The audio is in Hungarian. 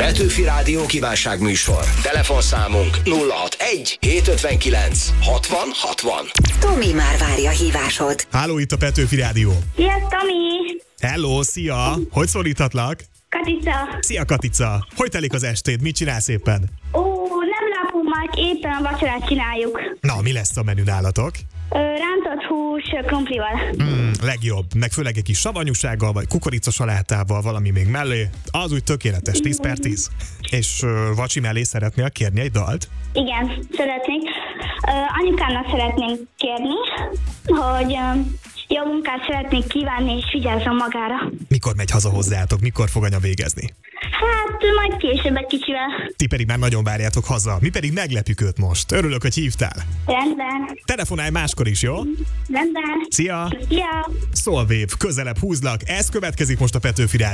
Petőfi Rádió kívánságműsor. Telefonszámunk 061 759 60 60. Tomi már várja hívásod. Háló, itt a Petőfi Rádió. Szia, Tomi! Hello, szia! Hogy szólíthatlak? Katica! Szia, Katica! Hogy telik az estéd? Mit csinálsz éppen? Ó, nem lápunk már, éppen a vacsorát csináljuk. Na, mi lesz a menü nálatok? Rántott hús krumplival. Legjobb, meg főleg egy kis savanyúsággal, vagy kukoricasalátával, valami még mellé. Az úgy tökéletes, 10/10. És vacsi mellé szeretnél kérni egy dalt? Igen, szeretnék. Anyukámnak szeretnénk kérni, hogy jó munkát szeretnék kívánni, és vigyázzon magára. Mikor megy haza hozzátok? Mikor fog anya végezni? Hát, majd később egy kicsivel. Ti pedig már nagyon várjátok haza. Mi pedig meglepjük őt most. Örülök, hogy hívtál. Rendben. Telefonálj máskor is, jó? Rendben. Szia! Szia! Szolvév, közelebb húzlak. Ez következik most a Petőfi Rádió.